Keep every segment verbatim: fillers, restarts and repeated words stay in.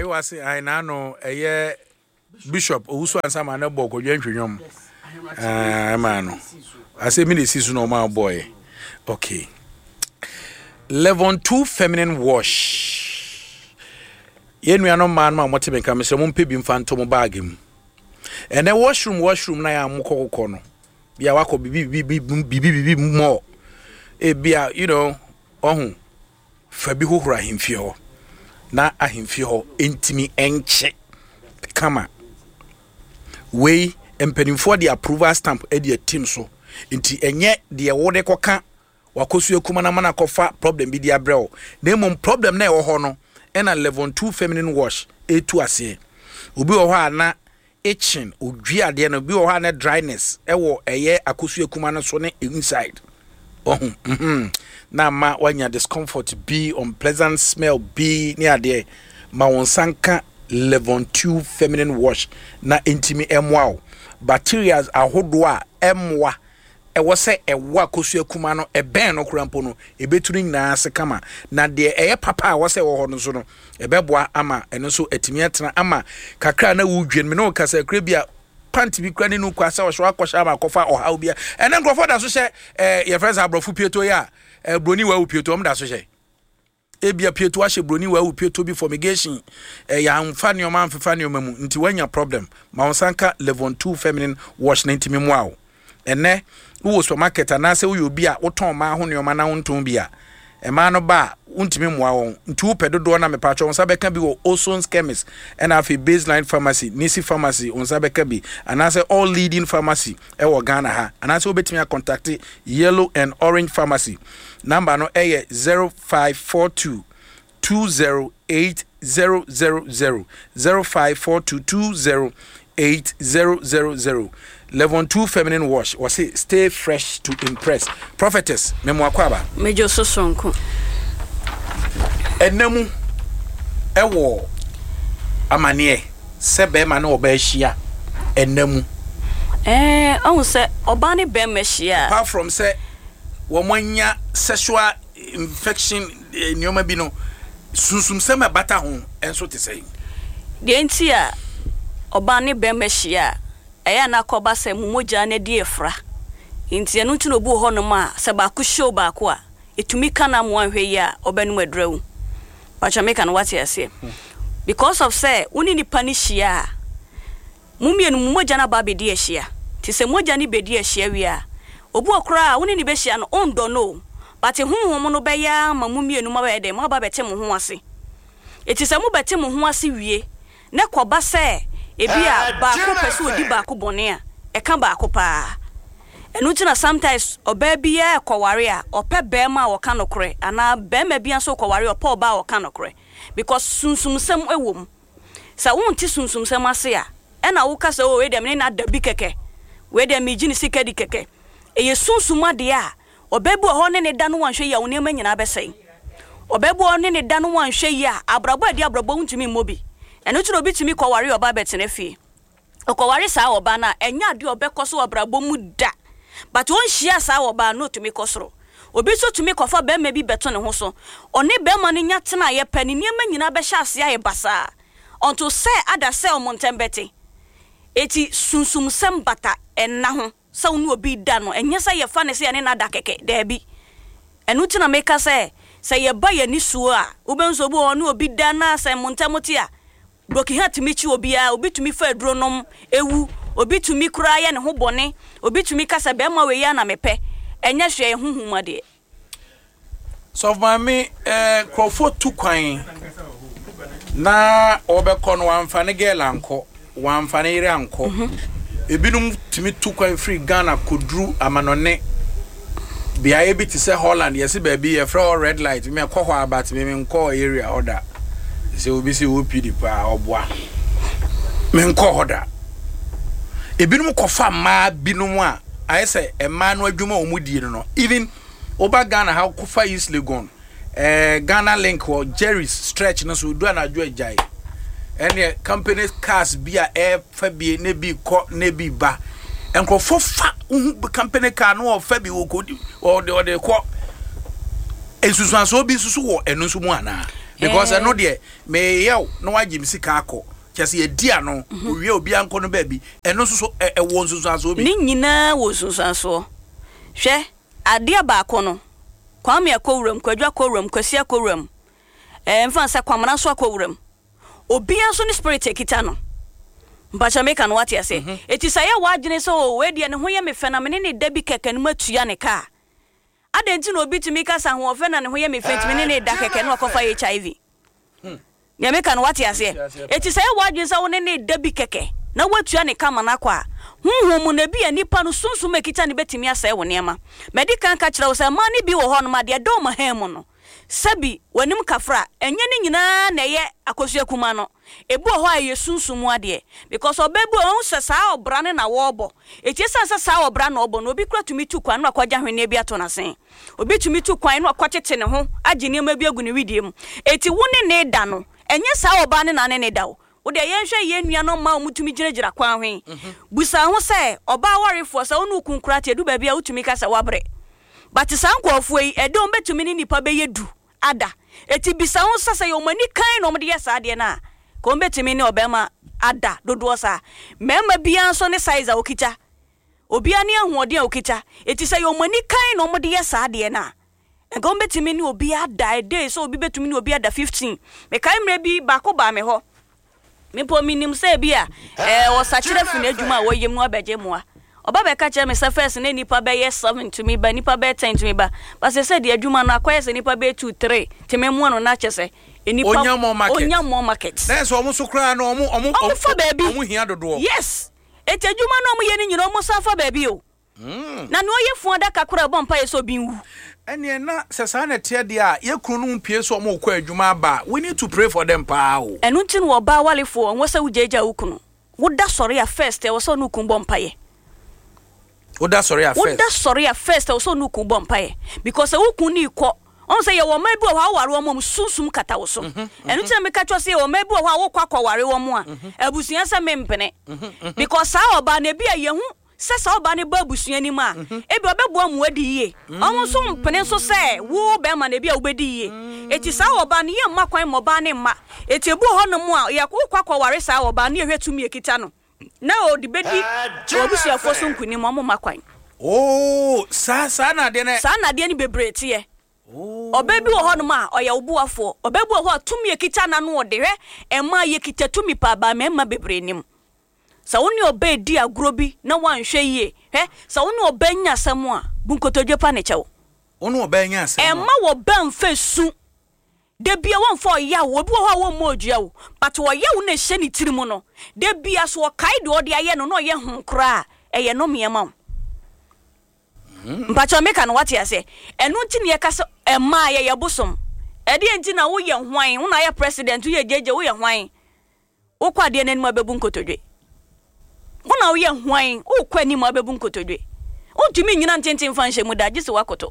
was I know a year Bishop Owusu Ansama na boko dwentwedwom. Ah man. I say me the season normal boy. Okay. Level two feminine wash. Yen we no man ma mote benka me se mo mpe bi mfa nto mo bag mu. And the washroom washroom na ya mukoko no. Bia wako bibi bibi bibi bibi more. E bia you know ohun fa bi hohora himfie ho. Na ahimfie ho entimi enche. Kama. We empenimfo the approval stamp e the team so. Nti enye de wode koka wakosu ekuma na mana kofa problem bi dia brɛ. Na emom problem na e wo ho no e na level two feminine wash e tu ase. Obi wo ho ana itching odwi ade na obi wo ho ana dryness e wo eye akosu ekuma no so ne inside. Oh mhm. Na ma wanya discomfort be unpleasant smell be ni ade ma wonsanka level two feminine wash na intimi emwa bacteria ahodo a emwa e wo se ewa kosu akuma no e ben no krampo no e beturu nyina ase kama na de eye papa a wo se wo ho no so no e beboa ama eno so atimi atena ama kakra na wudwen me no kasa kra bia panti bi kra ne no kwasa wo so akosha ma kofa ohaw bia ene nkrofo da so hye eh ye friends abrofo pieto ya eh broni wa pieto om da so hye ebia pieto ahye broni wa pieto bi fumigation eh ya amfa ne o ma amfa ne o mamu nti wanya problem ma wonsanka level two feminine wash na ntimi mu awo ene wo supermarket anase wo yobi a woton ma ho ne o ma na wonton bia e ma no ba untimi moa won nti wo pedodo na me pa cho onsa beka bi wo Oson's chemist and afi Baseline pharmacy Nisi pharmacy onsa beka bi anase all leading pharmacy e wo Ghana ha anase obetimi a contact Yellow and Orange pharmacy number no e zero five four two two zero eight zero zero zero zero five four two two zero eight zero zero zero. Level two feminine wash was say stay fresh to impress. Prophetess memo akwaba mejo so sonko enemu ewo amane se be ma na oba hia enemu eh on se oba ne be ma hia apart from say womanya sexual infection nyoma bi no sunsum se ma bata ho enso te say de entia oba ne be ma hia eya na koba se mumoja na die fra nti enu tu no bu ho no ma se ba ku show ba ko a etumi kana mo ahwe ya obanu adrewu pacha make an what yase because of say uni ni panishia mumie no mumoja na ba be die hia ti se moja ni be die hia wi a obu okra uni ni be hia no ondo no but honhom no be ya ma mumie no ma be de ma ba bete mo ho ase eti se mo bete mo ho ase wie ne koba se ebia ba ko pese odi ba ko bone a e ka ba ko pa enu tina sometimes oba bia ekware a ope be ma wo ka nokre ana be ma bia so kware opa oba wo ka nokre because sunsum sem ewom sa won ti sunsum sem ase a e na wo ka se o we dem ne na da bi keke we dem mi gini sika di keke e ye sunsum ade a oba bu ho ne ne da no wanhwe ya wo ne ma nyina besai oba bu ho ne ne da no wanhwe ya abrabo ade abrabo wuntumi mobi enu tro bi timi kware oba betene fie okware sa oba na enya ade obekoso obrabo mu da but won hia sa oba no tumi kosoro obi so tumi kofa be ma bi beto ne ho so one be ma no nya tena ye pani niam nyina be hya ase aye basa onto se ada se omontembete eti sunsum sem bata enna ho sa wonu obi da no enya sa ye fa ne se ye ne na da keke da bi enu tena meka se se ye ba ye ni suo a ubenso bu onu obi da na se montemoti a broki hat michi obi a obi tumi fa adronom ewu obi tumi kura ye ne ho bone obi tumi kasa be ma we ya na mepe enya hwe huhuma de so my me eh crofo tu kwan na obekọ no wamfa ne girl anko wamfa ne ire anko ebinum tumi tu kwan free Ghana kodru amanone bia ye bi ti se Holland yesi ba bi ye fra red light me akọ ho about me me nko area order se obi se opi di pa oboa me nko hoda ebinum kofa ma binum a ayese ema no adwuma omudie no even oba Ghana how kofa East Legon eh Ghana link or Jerry's stretch no so do na adwo ajai ene company cars bia e fa bi ne bi ko ne bi ba enkofo fa company car no fa bi wo ko o de o de ko esusu aso bi susu wo enu so mu ana because I know there me yow no wagye msika akọ kese ye dia no owie obi anko no baabi eno so e won so so obi ni nyina wo so so hwe ade ba akọ no kwame akowuram kwadwa akowuram kwasi akowuram eh mfa se kwamana so akowuram obi anso ni spirit ekita no mpacha meka no wate ase eti saye wagene so we de ne ho ye me fenomene ne dabi keke no matua ne ka adenti no obi tumi ka sa ho ofe na ne ho ye me fentimi ne da keke no akofa H I V ya meka no wate ase eti saye wagene so ne ne dabi keke na watua ne ka mana kwa honhom na bi anipa no sunsun ekita ne betimi asa e wo nema medical ka kire wo se ma ne bi wo ho no ma de do ma hem no sabi wanim kafra enye ne nyina na ye akosua kuma no ebu ho aye sunsumu ade because obebu on sesa obra ne na wo obo etie sansa sa obra na obo no obi kura tumi tu kwan no akwaja hwene bi ato na sen obi tumi tu kwan no akwatete ne ho age ne ma bi agu ne widiem eti woni ne da no enye sa oba ne na ne ne da wo de yenhwe ye nua no ma omutumi giregira kwan hwen busa ho se oba warefo sa onu kunkura te du ba bia utumi ka sa wabre but sankofo yi ede on betumi ni nipa be yedu ada eti bisa ho sasa yo mani kan no mde yesa ade na ko betumi ni obema ada dodo sa mema bia so ne size a okita obia ne ahoɔden a okita eti sa yo mani kan no mde yesa ade na ko betumi ni obi ada ede so obi betumi ni obi ada fifteen me kan mre bi ba ko ba me ho me po minim se bia eh wo sachire funu adwuma wo yemu abeje mu a oba be ka che me se first na nipa be yes seven to me ba nipa be ten to me ba but se se de adwuma na akoye se nipa be two three te me mu no na che se nipa onyamo market onyamo market na so omo so kra na omo omo omo hia dodo yes ete adwuma na omo ye ni nyina omo safa baabi o mm na no ye fu ada kakura bompa ye so binwu ene na sesa na tie de a ye kunu no mpie so omo kwa adwuma ba we need to pray for them pa o enu tin wo ba walefo won se wujeja ukunu woda sori a first e wo so no kun bompa ye woda sori a first woda sori a first e wo so no kun bompa ye because e ukun ni ko on say ye wo ma bi wo ha ware wo mom sunsum kata wo so enu tin me ka cho say ye wo ma bi wo ha wo kwa kwa ware wo mo a abusuan se me mpene because sa oba na bi a ye hu sesa oba ne ba busua ni ma ebi obebo amu adi ye omo so mpene so se wo be ma na bi a obedi ye eti sa oba ne ye mma kwan mo ba ne mma eti ebu ho no mu a ya kwa kwa ware sa oba ne ehwetumi ekita no na o di bedi obusua fo so nkuni mo mo makwan oh sa sa na de ne sa na de ni bebrete ye oh obebi wo ho no ma oya obuafo obebu ho atumi ekita na no de hwe ema ye kita tumi pa ba mema bebre nim sa woni obe di agrobi na wanhwe yie he sa woni obe nya asem a bunkotodwe pa ne chewo woni obe nya asem e ma wo ban fesu de bia won fo ya wo bi wo wo modua wo but wo ye wo na hye ni tirimu no de bia so kai de ode aye no no ye hu kra e ye no me ma mpacho meka no wate ase enu nti ne ye kase e ma ye ye bosom e de nti na wo ye hwan wo na ye president wo ye jeje wo ye hwan wo kwade ne nma bebu nkotodwe wona wo ye hwan wo kwani ma bebu nkotodwe untumi nyina ntenten fanhye mu da gise wakoto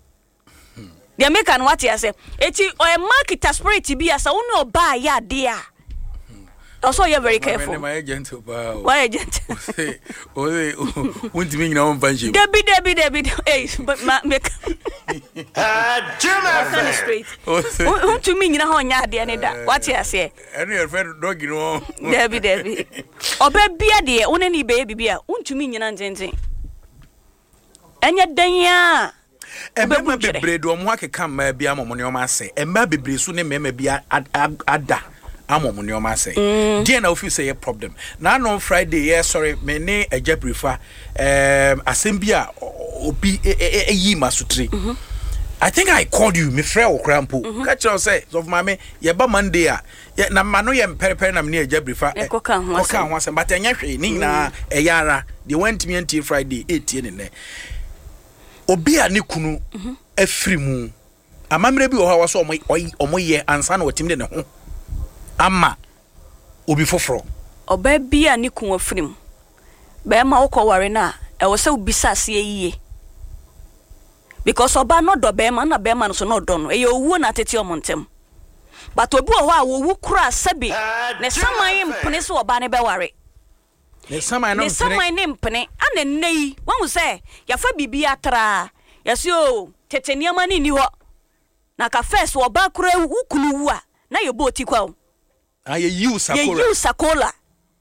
dia meka no wate ase eti o e market spirit bi asa wo no ba ya de a also you very careful my agent ba why agent o o untumi nyina won fanhye debi debi debi eh but make ah German straight untumi nyina ho nya de ne da wate ase enu your friend dog no debi debi oba bia de wona ni be bibia untumi nyina ntenten enya dan ya emema bebre do mo akeka ma bia mo ne o ma se emma bebre so ne mema bia ada amom ne o ma se dia na ofi say ye problem na no Friday yeah sorry me ne eja prefer um asembia obi eyi masutri I think I called you me frɛ wo krampo catch you say so for mama ye ba Monday a na ma no ye mperepere na me ne eja prefer koka ho asem but enya hwe ni nyina eyara they went me until Friday eight ne ne obi a ne kunu afiri mu amamre bi wo ha waso omo ye ansa na watim de ne ho ama obi foforo oba bi a ne kunu afiri mu be ma wo kware na e wo se obisa se yiye because oba no do be ma na be ma no so no do no e ye owu na tete omontem but obi wo ha wo wu kura sabi ne saman mpene so oba ne be ware ne saman no ne saman ne mpene ana nei won se ya fa bibi atra ya se o tete niama ni ni ho na ka first oba kura wu kunu wu a na ye bo ti kwa ah ye use sakola ye use sakola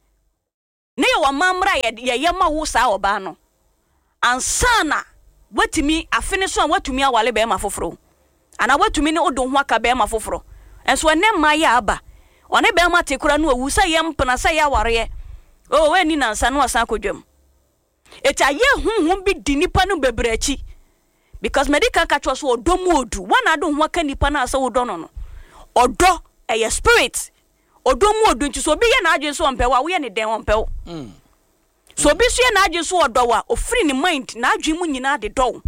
na ye wa mamra ye ye yema wo sa oba no ansana watimi afene so watumi awale be ma foforo ana watumi ne odo ho aka be ma foforo enso ene ma ya aba one be ma tekura no awu sa ye mpena sa ya ware o we ni nansa no asan kodwam eta ye hunhun bi di nipa no bebrachi because medical catch so odo mu odu wana ado ho aka nipa na asa odo no no odo eye spirit odo mu odu nti so bi ye na adwen so ompe wa wo ye ne den ompe wo mm so bi so ye na adwen so odo wa ofiri ni mind na adwen mu nyina de do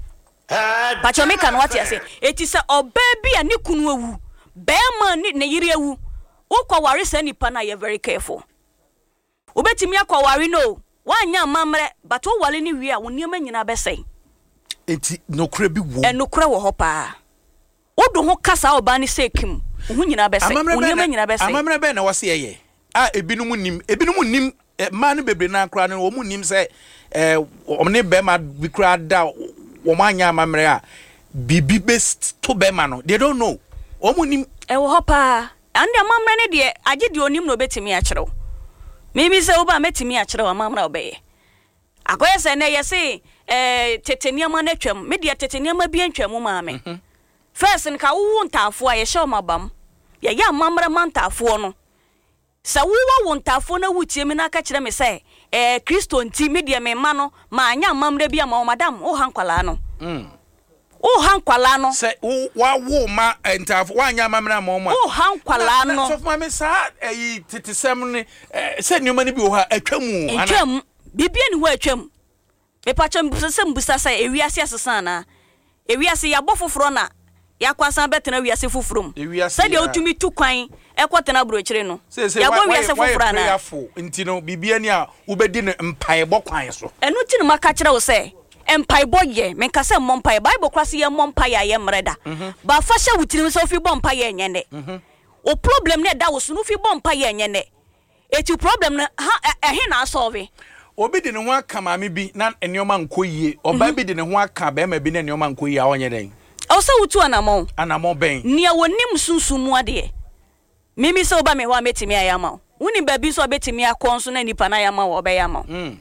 ba cho make an what you say it is a baby ani kunu awu be ma ni ne yiri awu ukwa ware sa nipa na ye very careful obetimi akwa ware no wanya mamre but wo wale ni wi a wo niam nyina be sei enti nokura bi wo enokura wo ho pa odo ho kasa oba ni sekim wo nyina be sei wo niam nyina be sei amamre be na wo se ye a ebinum nim ebinum nim ma no bebre na akra no wo mu nim se eh omne be ma bi kra da wo manya amamre a bibi best to be ma no they don't know omu nim e wo ho pa ande amamre ne de age de onim no betimi a kyerɛw maybe se oba metimi a kyerɛw amamre obeye akoye se na ye se eh teteniama na twam me de teteniama bi antwam ma me first nka wo ntafo a ye hye omabam ye ya amamre mantafo no sa wo wo ntafo na wutie me na aka kyerɛ me se eh Kristo nti me de me ma no ma anya amamre bi ama madam o hankwala no mm o hankwala no se wa wo ma ntafo wa anya amamre ama o o hankwala no so for me sa eh tetesem ne se nyoma ne bi wo ha atwamu ana atwam bibia ne ho atwam me pacho mbusase mbusasa ewiase asesa na ewiase ya bofoforo na yakwasan betena wiase foforom se de otumi tu kwan ekotena brochire no ya bo wiase foforo na nti no bibia ni a ubedi ne mpae bokwan so enu ti no maka kire wo se empai boye me ka se mompai bible kwase ye mompai ya ye mreda ba fa hye wutirim se ofi bompai ye nyene o problem ne da wo so no fi bompai ye nyene eti problem na ehe na solve obi de ne ho aka maame bi na enioma nkoyie oba bi de ne ho aka be ma bi na enioma nkoyie a onye den o se wutu anamon anamon ben nia wonim sunsumu ade mimi se oba me ho ametimi ayama woni ba bi so obetimi akonso na nipa na ayama wo be yama mm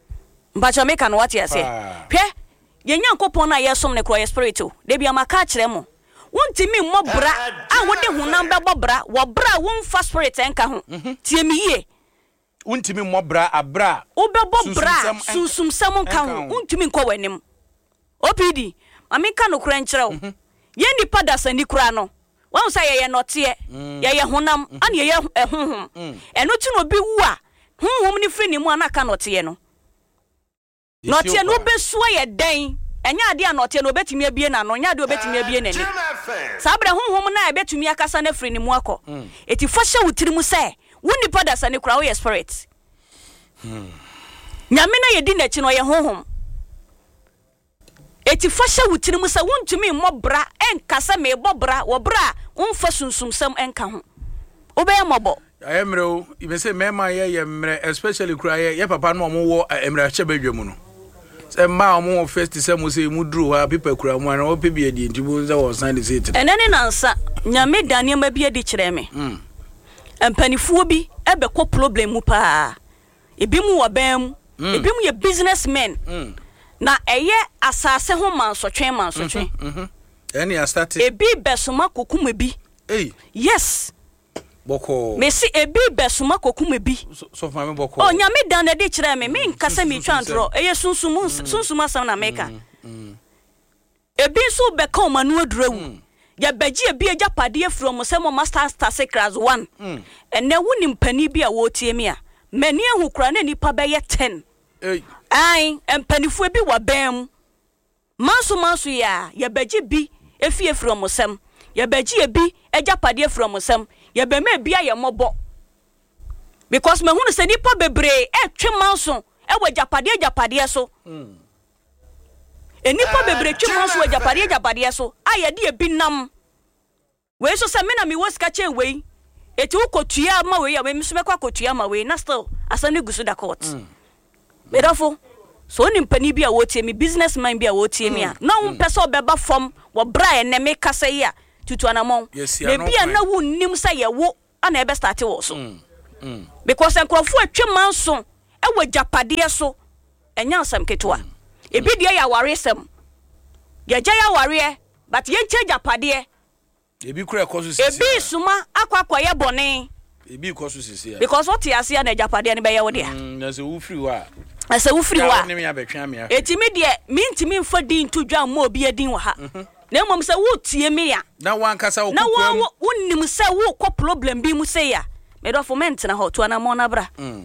mbacho make an what you say hwe ye nyankopon na yesom ne kroye spiritual de bia maka kire mo wontimi mmobra a wode hunam be bobra wo bra won fa spirit enka ho tie mi ye wontimi mmobra abra obebo bra sunsum sam nka ho wontimi nkọ wanim opidi amika no kura nkyerɛw ye nipa da sani kura no wan sa ye ye note ye ye ye honam an ye ye ehonhom eno ti no bi wu a honhom ni firi ni mu anaka note ye no note no besuo ye dan enya ade a note no betimi abie na no nya ade obetimi abie na ni sabra honhom na ebetumi akasa na firi ni mu akọ eti fasha wutiri mu se wo nipa da sani kura wo ye spirit nyame na ye di na chi no ye honhom eti fasha wutiri mu se wontumi mmobra enkasa me bobra wo bra wonfa sunsum sam enka ho obeye mobo ayemre o ibe se mema ye ye mre especially kura ye ye papa no mo wo emre ache badwam no se ma mo first se mo se mu duru ha people kura mo na wo pe bi edi ntibo ze wo sign the seat enene nansa nyame daniel ma bi edi kire me mm empanifuo bi ebe ko problem mu pa ebi mu wo bam ebi mu ye businessmen mm na eye asase ho mansotwen mansotwen mhm eni a start ebi besoma kokuma bi eh yes boko mesi ebi besoma kokuma bi so fa me boko o nyame dan na de kire me me nkasa mi twandro eye sunsumu sunsuma sam na meka ebi so beka o manu adurawu ya baji ebi ejapade from sem master star secrets one ene woni mpani bi a wo tie mi a mani ehu kura na nipa be ye ten eh ai empanifu bi wa bam manso manso ya ya baji bi efie from sem ya baji ebi ejapade from sem ya be ma bia ye mobo because me hunu se nipa bebre e twe manso e wa japade japade so mm enipa bebre twe manso wa japade japade so aye de ebi nam we so se me na mi woska che we eti ukotua ma we ya we miso me kwa kotua ma we na still asane gusu da court mm bedafo so ni mpani bi a wotie mi businessman bi a wotie mi a na un person beba from wo bra e ne me kasa yi a tutu anamon bebi a na wo nim say ye wo ana ebe start wo so mm because enkrofo atwema so e wo japade so enya nsam ketua ebi de ya ware sem ye gya ya ware but ye nche japade ebi kura koso sisi ebi suma akwakwa ye bone ebi koso sisi because what ya ase na japade ne be ye wo de mm na se wo free wa ase wo free wa ne me abetwa me etimi de me ntimi mfa din to dwa mo obi adin wa ha na mom se wo tie me ya na wan kasa wo na wo wonnim se wo ko problem bi mu se ya me do foment na ho to na mo na bra mm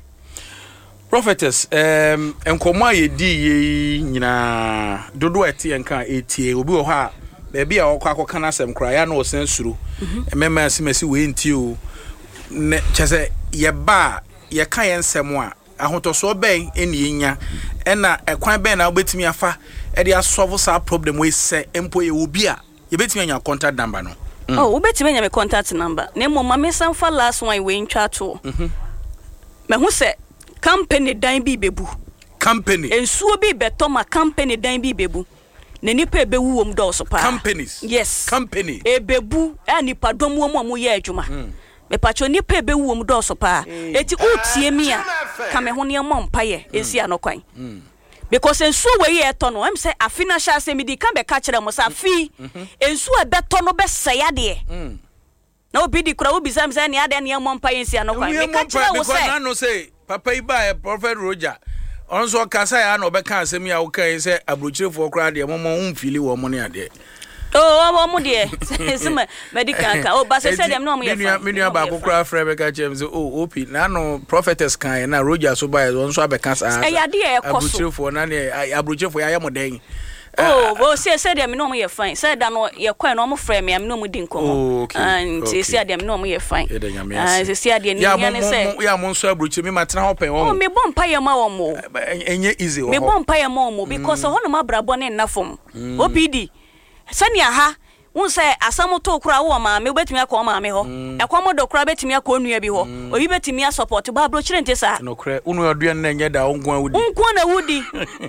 prophetess um enkomo ayedi ye nyina dodo ete enka etie obi wo ha be bia wo kwa akokana asem kra ya na wo sen suru emema asimasi we ntie o ne chese ye ba ye ka ye nsem a ahotoso ben eni enya ena ekwan ben na obetimi afa e dey solve sa problem we se empo ye obi a ye betimi anya contact number no mm. Oh obetimi anya me contact number na mo ma me san fa last one we ntwa to mhm me hu se company dan bi bebu company ensuo bi beto ma company dan bi bebu na nipa ebewu wom do so pa companies yes company ebebu a nipa dom wom amu ye adwuma mm. me pacho nipa ebewu wom do so pa mm. eti utie mi a ka me ho ne mo mpaye esi anokwan mm. because ensuo we ye eto no em say afina sha se mi di kan be ka kire mo sa fi ensuo ebeto no be saya de mm. na obi di kura obi sam say ne ade ne mo mpaye esi anokwan me ka kire wo say na no say papa iba Prophet Roger onso kasa ya na obeka asem ya wokan say abrochirefo kra de mo mo unfili wo mo ne ade oh wo mo de sema medical ka o ba say say dem no mo ye fa me nua ba kokra fra be ka chem say oh opi na no prophetess kan na Roger so ba onso abeka sa e ya de e koso abrochirefo na ne abrochirefo ya ye mo den oh wo say say dem no mo ye fine say da no ye kwan no mo fra me am no mo din komo and say say dem no mo ye fine ah say say dem ni ya say ya mo nso abrochire me matena ho pen wo oh me bom pa ye ma wo mo enye easy wo me bom pa ye ma wo mo because ho no ma brabo ne nnafom obidi sania ha won say asamoto kura wo ma me betimi akọ ma me ho ekwa do kura betimi akọ nua bi ho obi betimi support ba abrochire ntesa no kra unu aduan na enye da ongun awudi ongun na wudi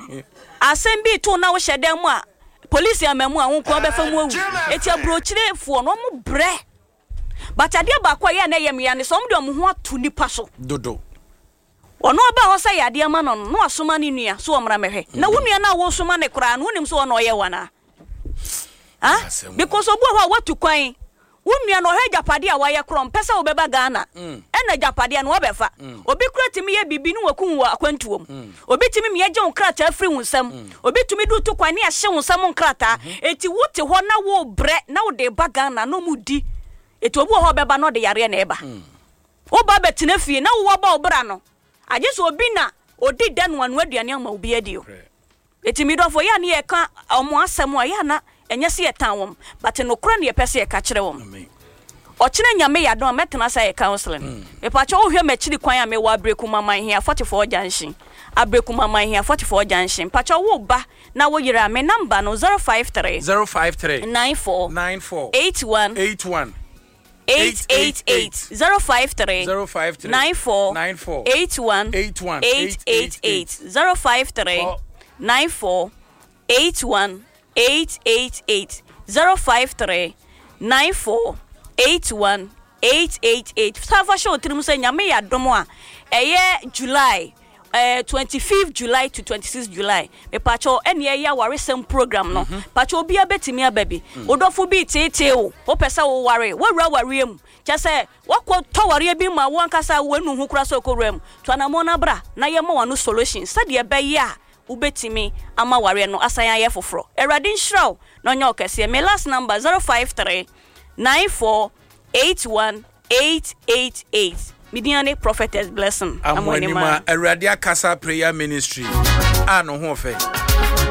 asem bi to na wo hyedem a police amamu a wonko befa mu awu eti abrochire fo no mo bre but ade ba kwa ye na ye me ya ne som de mo ho atu nipa so dodo ono ba ho say ade ma no no asoma ne nua so omra mehwe na wo nua na wo soma ne kra no nim so ono ye wana ah because obu ho watu kwan wo nua no he japade a waye krom pesa wo beba Ghana ena japade no obefa obi kura timi ye bibi no wakun wo akwantuom obi timi me ye je nkrata afri hunsam obi tumi du to kwan ne ahye hunsam nkrata eti wote ho na wo bre na wo de ba Ghana no mudi eti obu ho beba no de yare na eba wo ba betina fie na wo ba obra no aje so obi na odi dan wanu aduane ama obi adio eti mi dofo ya ne ye ka omo asem a ya na enye se yetan wom but no kura ne yepese ye ka kire wom o kire nyame ya don metena say ye counseling e pa cho ohwe machiri kwan a me wa breku mama hia forty-four junction abreku mama hia forty-four junction pa cho wo ba na wo yira me number no zero five three zero five three nine four nine four eight one eight one eight eight eight zero five three zero five three nine four nine four eight one eight one eight eight eight zero five three nine four eight one eight eight eight zero five three nine four eight one eight eight eight. Safa show trim say nyame ya domo a eye July eh twenty-fifth July to twenty-sixth July me pacho ene ya waresem program no pacho obi abetimi ababi odofo bi tete o o pesa wo ware wo wura ware mu che say wakọ to ware bi ma wo ankasa wanu hu kura so korem to na mo na bra na ye mo wanu solution sade e be ya ubetimi ama ware no asanya ye foforo erade nshraw no nya okese me last number zero five three nine four eight one eight eight eight Midiane Prophetess Blessing amwanima erade akasa prayer ministry ano ho fe